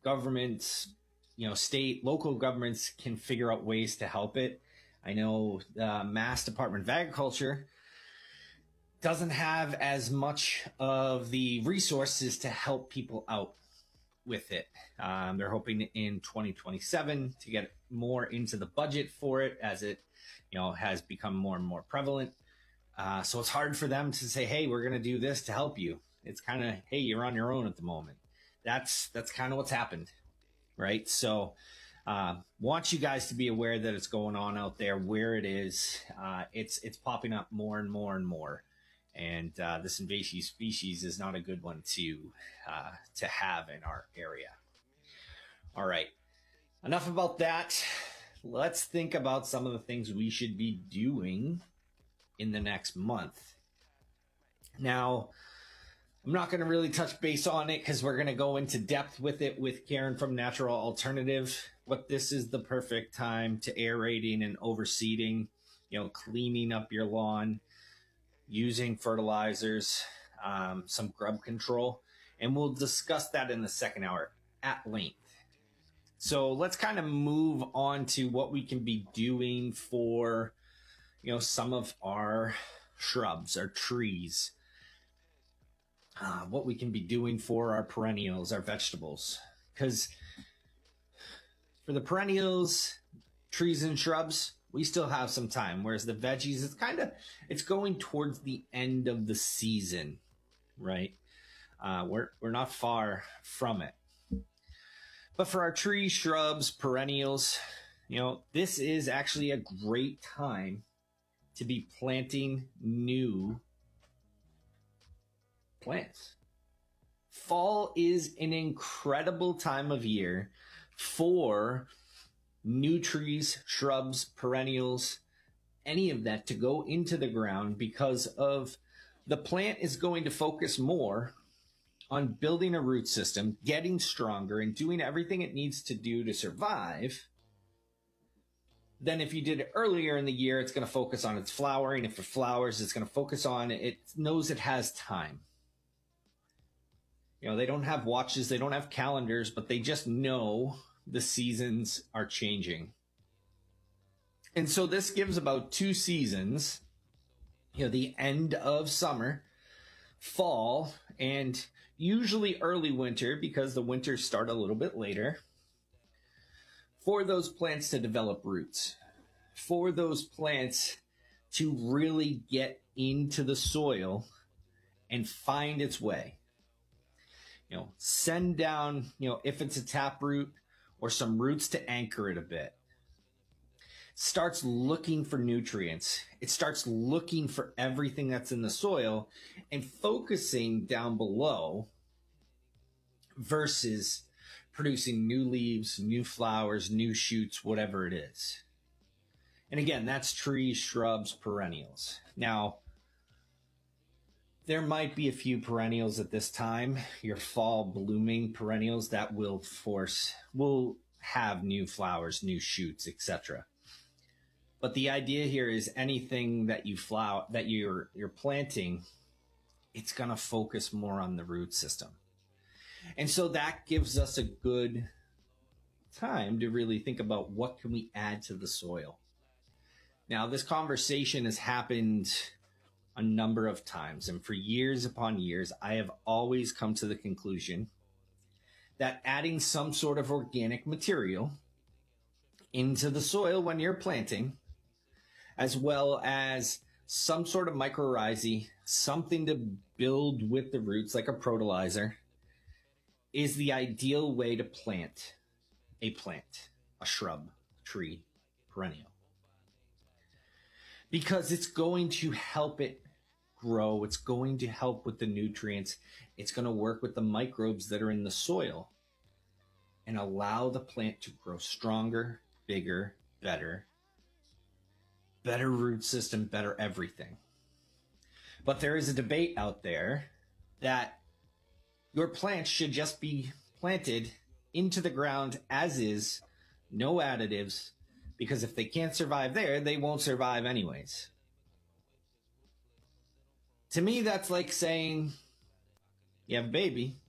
governments, state, local governments can figure out ways to help it. I know the Mass Department of Agriculture doesn't have as much of the resources to help people out with it. They're hoping in 2027 to get more into the budget for it as it, has become more and more prevalent. So it's hard for them to say, hey, we're going to do this to help you. It's kind of, hey, you're on your own at the moment. That's kind of what's happened, right? So want you guys to be aware that it's going on out there where it is. It's popping up more and more and more. And this invasive species is not a good one to have in our area. All right, enough about that. Let's think about some of the things we should be doing in the next month. Now, I'm not going to really touch base on it because we're going to go into depth with it with Karen from Natural Alternative. But this is the perfect time to aerating and overseeding, cleaning up your lawn, using fertilizers, some grub control, and we'll discuss that in the second hour at length. So let's kind of move on to what we can be doing for, some of our shrubs, our trees, what we can be doing for our perennials, our vegetables. Because for the perennials, trees and shrubs, we still have some time. Whereas the veggies, it's going towards the end of the season, right? We're not far from it. But for our trees, shrubs, perennials, this is actually a great time to be planting new plants. Fall is an incredible time of year for new trees, shrubs, perennials, any of that to go into the ground because of the plant is going to focus more on building a root system, getting stronger, and doing everything it needs to do to survive. Then if you did it earlier in the year, it's going to focus on its flowering. If it flowers, it's going to focus on it knows it has time. They don't have watches, they don't have calendars, but they just know the seasons are changing. And so this gives about 2 seasons, the end of summer, fall, and usually early winter because the winters start a little bit later, for those plants to develop roots, for those plants to really get into the soil and find its way. Send down, if it's a taproot or some roots to anchor it a bit. Starts looking for nutrients. It starts looking for everything that's in the soil and focusing down below versus producing new leaves, new flowers, new shoots, whatever it is. And again, that's trees, shrubs, perennials. Now, there might be a few perennials at this time, your fall blooming perennials that will have new flowers, new shoots, etc. But the idea here is anything that you're planting, it's going to focus more on the root system. And so that gives us a good time to really think about what can we add to the soil. Now, this conversation has happened a number of times, and for years upon years, I have always come to the conclusion that adding some sort of organic material into the soil when you're planting, as well as some sort of mycorrhizae, something to build with the roots like a protolizer, is the ideal way to plant, a shrub, tree, perennial. Because it's going to help it grow. It's going to help with the nutrients. It's going to work with the microbes that are in the soil and allow the plant to grow stronger, bigger, better root system, better everything. But there is a debate out there that your plants should just be planted into the ground as is, no additives, because if they can't survive there, they won't survive anyways. To me, that's like saying you have a baby,